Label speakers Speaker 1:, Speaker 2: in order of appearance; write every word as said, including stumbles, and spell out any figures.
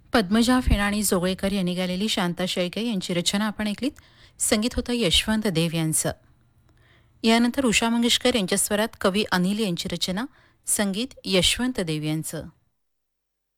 Speaker 1: पद्मजा फेणाणी जोगळेकर यांनी गायलेली शांता शेळके यांची रचना आपण ऐकलीत. संगीत होतं यशवंत देव यांचं. यानंतर उषा मंगेशकर यांच्या स्वरात कवी अनिल यांची रचना, संगीत यशवंत देव यांचं.